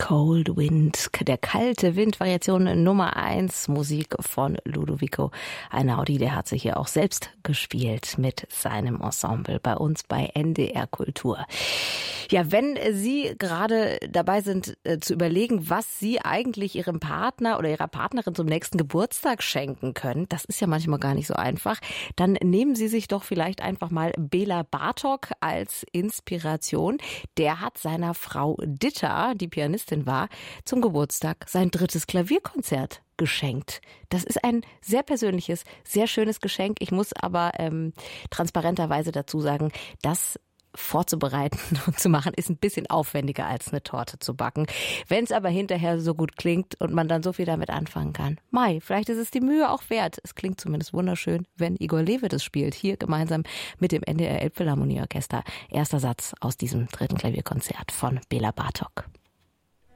Cold Wind, der kalte Wind, Variation Nummer 1, Musik von Ludovico Einaudi. Der hat sich hier auch selbst gespielt mit seinem Ensemble bei uns bei NDR Kultur. Ja, wenn Sie gerade dabei sind zu überlegen, was Sie eigentlich Ihrem Partner oder Ihrer Partnerin zum nächsten Geburtstag schenken können, das ist ja manchmal gar nicht so einfach, dann nehmen Sie sich doch vielleicht einfach mal Bela Bartok als Inspiration. Der hat seiner Frau Ditta, die Pianistin war, zum Geburtstag sein 3. Klavierkonzert geschenkt. Das ist ein sehr persönliches, sehr schönes Geschenk. Ich muss aber transparenterweise dazu sagen, dass vorzubereiten und zu machen, ist ein bisschen aufwendiger als eine Torte zu backen. Wenn es aber hinterher so gut klingt und man dann so viel damit anfangen kann. Vielleicht ist es die Mühe auch wert. Es klingt zumindest wunderschön, wenn Igor Levit es spielt, hier gemeinsam mit dem NDR Elbphilharmonieorchester. Erster Satz aus diesem 3. Klavierkonzert von Bela Bartok.